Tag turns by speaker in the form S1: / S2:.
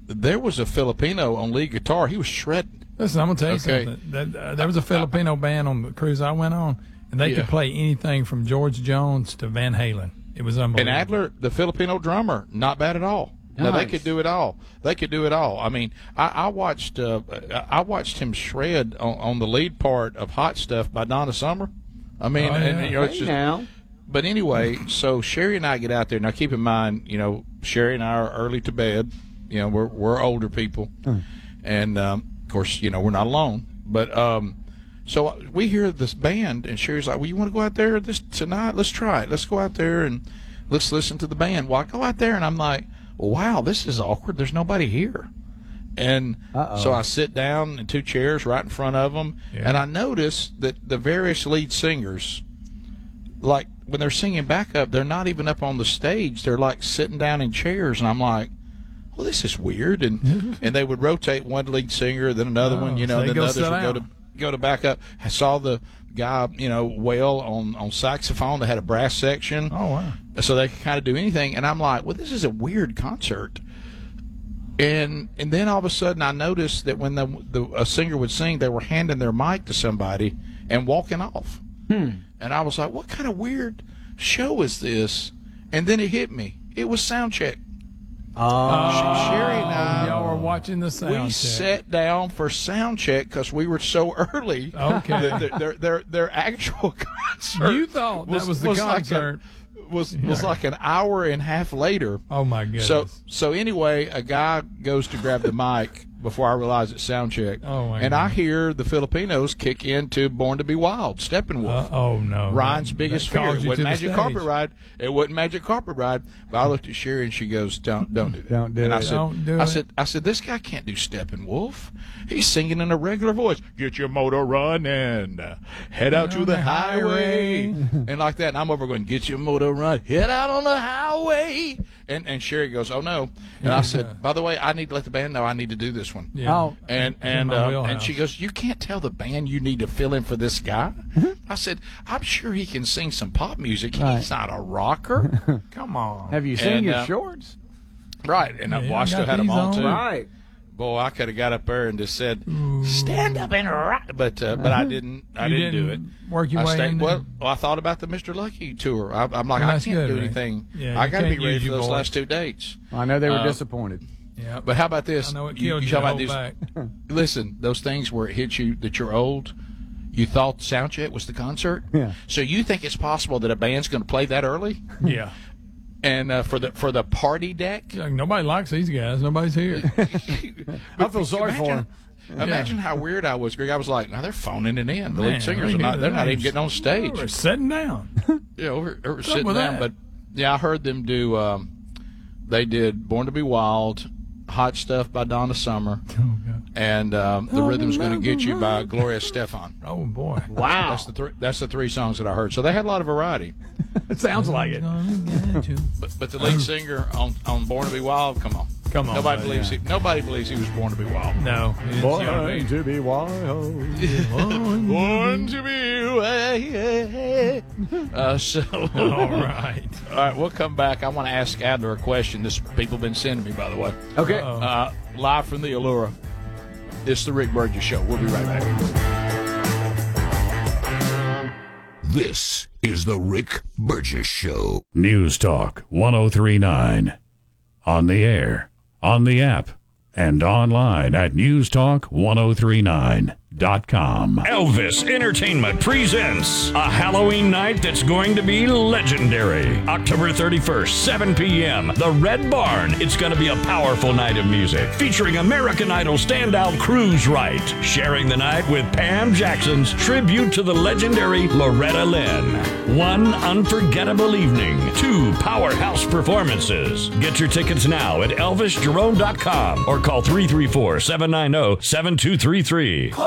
S1: there was a Filipino on lead guitar. He was shredding.
S2: Listen, I'm going to tell you something. There was a Filipino band on the cruise I went on, and they could play anything from George Jones to Van Halen. It was unbelievable.
S1: And Adler, the Filipino drummer, not bad at all.
S3: Nice.
S1: No, they could do it all. They could do it all. I mean, I watched him shred on the lead part of "Hot Stuff" by Donna Summer. I mean, it's just.
S3: Now.
S1: But anyway, so Sherry and I get out there. Now, keep in mind, Sherry and I are early to bed. We're older people, and of course, we're not alone. But so we hear this band, and Sherry's like, "Well, you want to go out there tonight? Let's try it. Let's go out there and let's listen to the band." Well, I go out there, and I'm like, wow, this is awkward. There's nobody here. And so I sit down in 2 chairs right in front of them, and I notice that the various lead singers, like when they're singing backup, they're not even up on the stage. They're like sitting down in chairs, and I'm like, well, this is weird. And they would rotate one lead singer, then another one,
S2: so
S1: then the others would go to backup. I saw the guy, wail on saxophone. They had a brass section.
S2: Oh, wow.
S1: So they could kind of do anything. And I'm like, well, this is a weird concert. And then all of a sudden I noticed that when a singer would sing, they were handing their mic to somebody and walking off. And I was like, what kind of weird show is this? And then it hit me. It was Soundcheck. Sherry and I,
S2: y'all were watching the sound
S1: we
S2: check.
S1: sat down for sound check because we were so early.
S2: Okay.
S1: Their actual concert.
S2: You thought that was the concert.
S1: Was like an hour and a half later.
S2: Oh my goodness.
S1: So anyway, a guy goes to grab the mic before I realize it's sound check.
S2: Oh my
S1: and
S2: goodness.
S1: I hear the Filipinos kick into Born to Be Wild, Steppenwolf.
S2: Oh no.
S1: Ryan's biggest fear. It wasn't Magic Carpet Ride. It wasn't Magic Carpet Ride. But I looked at Sherry and she goes, Don't do that.
S3: Don't do
S1: and
S3: it.
S1: I said, this guy can't do Steppenwolf. He's singing in a regular voice. Get your motor running, head out to the highway, and like that. And I'm over going, get your motor run, head out on the highway. And Sherry goes, oh no. And I said, by the way, I need to let the band know I need to do this one.
S2: Yeah.
S3: Oh.
S1: And she goes, you can't tell the band you need to fill in for this guy. I said, I'm sure he can sing some pop music. He's not a rocker. Come on.
S3: Have you seen your shorts?
S1: Right. And I still had them on too.
S3: Right.
S1: Boy, I could have got up there and just said, stand up and rock. But I didn't. I didn't do it.
S2: Work your way in.
S1: Well, I thought about the Mr. Lucky tour. I'm like, I can't do anything.
S2: Yeah,
S1: I got to be ready for
S2: your
S1: those
S2: voice.
S1: last 2 dates.
S3: I know they were disappointed.
S2: Yeah.
S1: But how about this?
S2: I know it killed you.
S1: talk about
S2: Hold
S1: these.
S2: back.
S1: Listen, those things where it hits you that you're old. You thought Soundcheck was the concert.
S3: Yeah.
S1: So you think it's possible that a band's going to play that early?
S2: Yeah.
S1: And for the party deck.
S2: Like, nobody likes these guys. Nobody's here.
S3: I feel sorry for him.
S1: Imagine how weird I was, Greg. I was like, now they're phoning it in. The
S2: Man,
S1: lead singers are not. They're not even getting on stage.
S2: We're sitting down.
S1: Yeah, over sitting
S2: with
S1: down.
S2: that?
S1: But yeah, I heard them do. They did "Born to Be Wild," "Hot Stuff" by Donna Summer, and "The Rhythm's Gonna Get You" by Gloria Estefan.
S2: Oh boy.
S3: Wow.
S1: That's the 3 songs that I heard. So they had a lot of variety.
S3: It sounds like it.
S1: But the lead singer on "Born to Be Wild," come on. Nobody believes Nobody believes he was born to be wild.
S2: No.
S3: Born to be wild.
S1: Born to be wild. So
S2: All right.
S1: All right, we'll come back. I want to ask Adler a question. This people have been sending me, by the way.
S3: Okay.
S1: Live from the Allura. It's the Rick Burgess Show. We'll be right back.
S4: This is the Rick Burgess Show.
S5: News Talk 1039. On the air, on the app, and online at newstalk1039.com.
S6: Elvis Entertainment presents a Halloween night that's going to be legendary. October 31st, 7 p.m., the Red Barn. It's going to be a powerful night of music featuring American Idol standout Cruise Wright, sharing the night with Pam Jackson's tribute to the legendary Loretta Lynn. One unforgettable evening, 2 powerhouse performances. Get your tickets now at ElvisJerome.com or call 334-790-7233.